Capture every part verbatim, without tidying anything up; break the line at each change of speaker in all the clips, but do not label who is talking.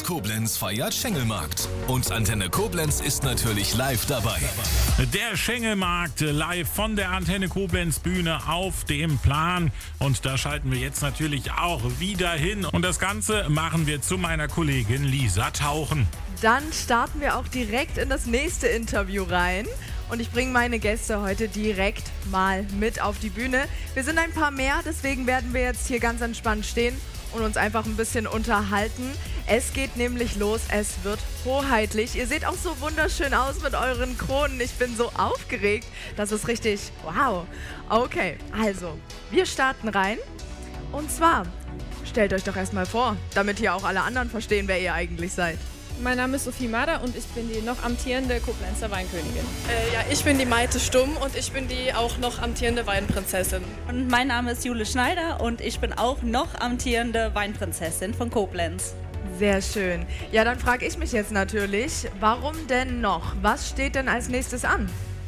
Koblenz. Koblenz feiert Schengelmarkt. Und Antenne Koblenz ist natürlich live dabei.
Der Schengelmarkt live von der Antenne Koblenz Bühne auf dem Plan. Und da schalten wir jetzt natürlich auch wieder hin. Und das Ganze machen wir zu meiner Kollegin Lisa Tauchen.
Dann starten wir auch direkt in das nächste Interview rein. Und ich bringe meine Gäste heute direkt mal mit auf die Bühne. Wir sind ein paar mehr, deswegen werden wir jetzt hier ganz entspannt stehen und uns einfach ein bisschen unterhalten. Es geht nämlich los, es wird hoheitlich. Ihr seht auch so wunderschön aus mit euren Kronen. Ich bin so aufgeregt. Das ist richtig wow. Okay, also, wir starten rein. Und zwar, stellt euch doch erstmal vor, damit hier auch alle anderen verstehen, wer ihr eigentlich seid.
Mein Name ist Sophie Mader und ich bin die noch amtierende Koblenzer Weinkönigin.
Äh, ja, ich bin die Maite Stumm und ich bin die auch noch amtierende Weinprinzessin.
Und mein Name ist Jule Schneider und ich bin auch noch amtierende Weinprinzessin von Koblenz.
Sehr schön. Ja, dann frage ich mich jetzt natürlich, warum denn noch? Was steht denn als nächstes an?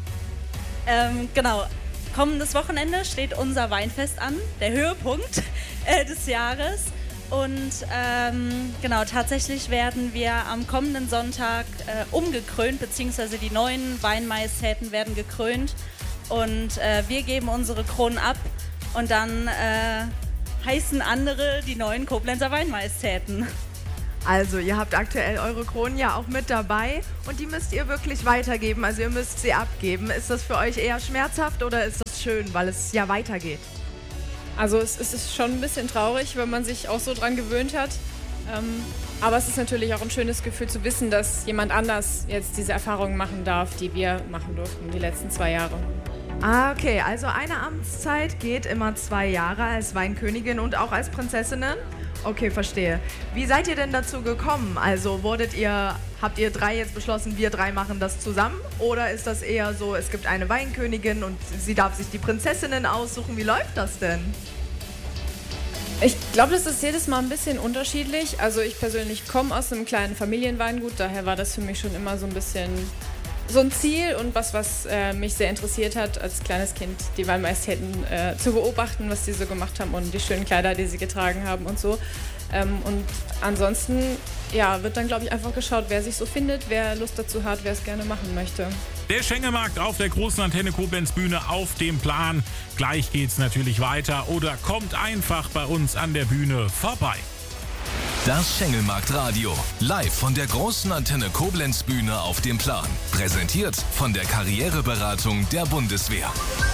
Ähm, genau, kommendes Wochenende steht unser Weinfest an, der Höhepunkt äh, des Jahres. Und ähm, genau, tatsächlich werden wir am kommenden Sonntag äh, umgekrönt, beziehungsweise die neuen Weinmajestäten werden gekrönt. Und äh, wir geben unsere Kronen ab und dann äh, heißen andere die neuen Koblenzer Weinmajestäten.
Also, ihr habt aktuell eure Kronen ja auch mit dabei und die müsst ihr wirklich weitergeben, also ihr müsst sie abgeben. Ist das für euch eher schmerzhaft oder ist das schön, weil es ja weitergeht?
Also es, es ist schon ein bisschen traurig, wenn man sich auch so dran gewöhnt hat. Ähm, aber es ist natürlich auch ein schönes Gefühl zu wissen, dass jemand anders jetzt diese Erfahrungen machen darf, die wir machen durften die letzten zwei Jahre.
Ah, okay. Also eine Amtszeit geht immer zwei Jahre als Weinkönigin und auch als Prinzessinnen? Okay, verstehe. Wie seid ihr denn dazu gekommen? Also wurdet ihr, habt ihr drei jetzt beschlossen, wir drei machen das zusammen? Oder ist das eher so, es gibt eine Weinkönigin und sie darf sich die Prinzessinnen aussuchen? Wie läuft das denn?
Ich glaube, das ist jedes Mal ein bisschen unterschiedlich. Also ich persönlich komme aus einem kleinen Familienweingut, daher war das für mich schon immer so ein bisschen so ein Ziel und was, was äh, mich sehr interessiert hat, als kleines Kind die Weinmajestäten äh, zu beobachten, was die so gemacht haben und die schönen Kleider, die sie getragen haben und so. Ähm, und ansonsten ja, wird dann, glaube ich, einfach geschaut, wer sich so findet, wer Lust dazu hat, wer es gerne machen möchte.
Der Schengelmarkt auf der großen Antenne Koblenz Bühne auf dem Plan. Gleich geht's natürlich weiter oder kommt einfach bei uns an der Bühne vorbei.
Das Schengelmarkt-Radio. Live von der großen Antenne Koblenz Bühne auf dem Plan. Präsentiert von der Karriereberatung der Bundeswehr.